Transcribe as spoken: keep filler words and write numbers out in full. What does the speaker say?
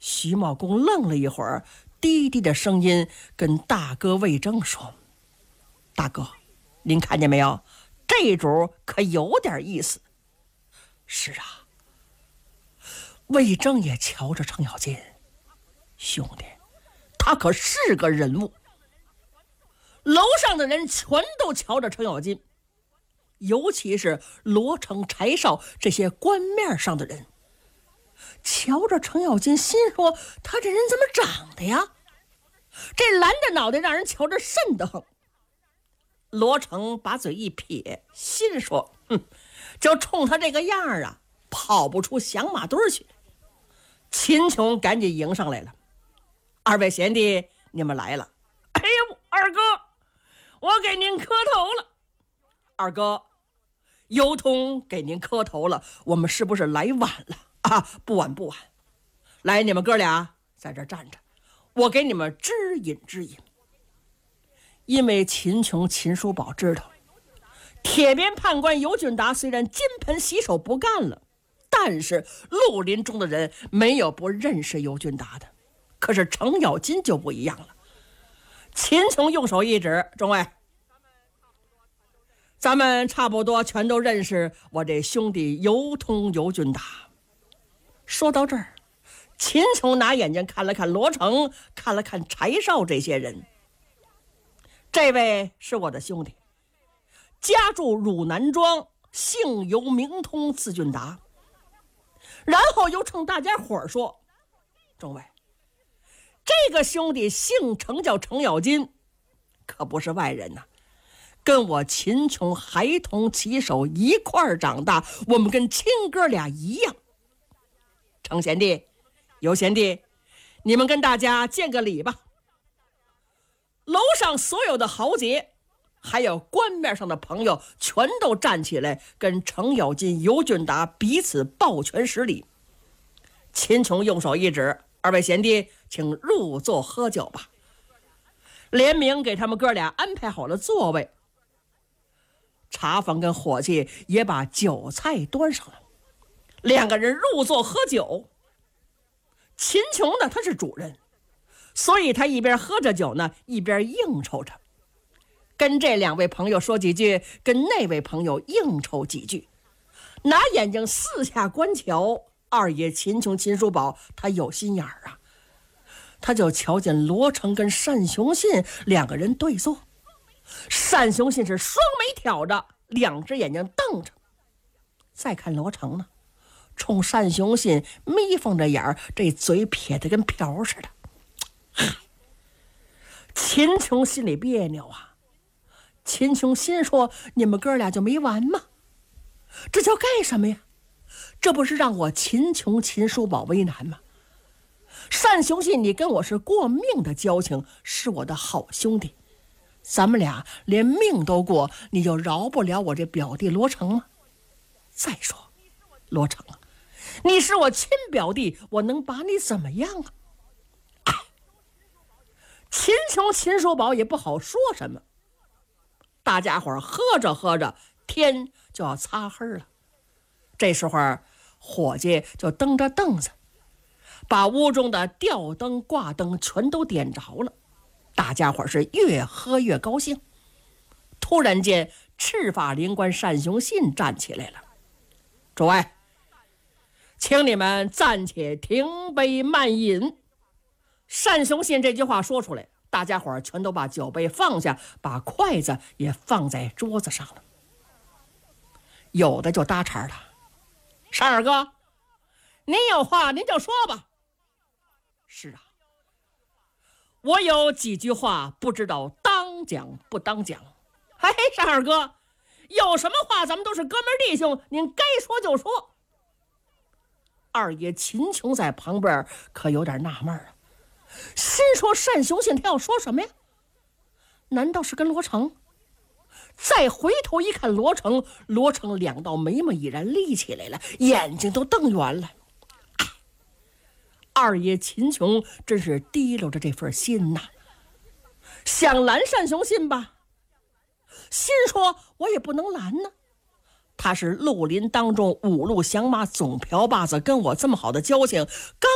徐茂公愣了一会儿，低低的声音跟大哥魏征说：“大哥，您看见没有？这主可有点意思。”是啊，魏征也瞧着程咬金，兄弟，他可是个人物。楼上的人全都瞧着程咬金，尤其是罗成、柴少这些官面上的人，瞧着程咬金，心说他这人怎么长的呀？这蓝着脑袋让人瞧着瘆得慌。罗成把嘴一撇，心说：“哼，就冲他这个样啊，跑不出响马堆去。”秦琼赶紧迎上来了：“二位贤弟，你们来了。”“哎呦，二哥，我给您磕头了。”“二哥，尤通给您磕头了，我们是不是来晚了啊？”“不晚不晚。来，你们哥俩在这站着，我给你们指引指引。”因为秦琼、秦叔宝知道，铁鞭判官尤俊达虽然金盆洗手不干了，但是绿林中的人没有不认识尤俊达的。可是程咬金就不一样了。秦琼用手一指：“众位，咱们差不多全都认识我这兄弟尤通、尤俊达。”说到这儿，秦琼拿眼睛看了看罗成，看了看柴少这些人。“这位是我的兄弟，家住汝南庄，姓尤名通，字俊达。”然后又冲大家伙儿说：“众位，这个兄弟姓程，叫程咬金，可不是外人呐、啊，跟我秦琼孩童骑手一块儿长大，我们跟亲哥俩一样。程贤弟、尤贤弟，你们跟大家见个礼吧。”楼上所有的豪杰还有官面上的朋友全都站起来，跟程咬金、尤俊达彼此抱拳施礼。秦琼用手一指：“二位贤弟，请入座喝酒吧。”联名给他们哥俩安排好了座位，茶房跟伙计也把酒菜端上了，两个人入座喝酒。秦琼呢，他是主人，所以他一边喝着酒呢，一边应酬着，跟这两位朋友说几句，跟那位朋友应酬几句，拿眼睛四下观瞧。二爷秦琼、秦叔宝他有心眼儿啊，他就瞧见罗成跟单雄信两个人对坐。单雄信是双眉挑着，两只眼睛瞪着。再看罗成呢，冲单雄信眯缝着眼儿，这嘴撇得跟瓢似的。秦琼心里别扭啊。秦琼心说：“你们哥俩就没完吗？这叫干什么呀？这不是让我秦琼、秦叔宝为难吗？单雄信，你跟我是过命的交情，是我的好兄弟，咱们俩连命都过，你就饶不了我这表弟罗成吗？再说，罗成啊，你是我亲表弟，我能把你怎么样啊？”哎，秦琼、秦叔宝也不好说什么。大家伙喝着喝着，天就要擦黑了。这时候伙计就蹬着凳子，把屋中的吊灯、挂灯全都点着了。大家伙是越喝越高兴。突然间，赤发灵官单雄信站起来了：“诸位，请你们暂且停杯慢饮。”单雄信这句话说出来，大家伙全都把酒杯放下，把筷子也放在桌子上了。有的就搭茬了：“单二哥，您有话您就说吧。”“是啊，我有几句话不知道当讲不当讲。”“嘿嘿，单二哥，有什么话咱们都是哥们弟兄，您该说就说。”二爷秦琼在旁边可有点纳闷啊，心说单雄信他要说什么呀？难道是跟罗成？再回头一看罗成，罗成两道眉毛已然立起来了，眼睛都瞪圆了。哎，二爷秦琼真是提溜着这份心呐，想拦单雄信吧，心说我也不能拦呢，他是绿林当中五路响马总瓢把子，跟我这么好的交情，刚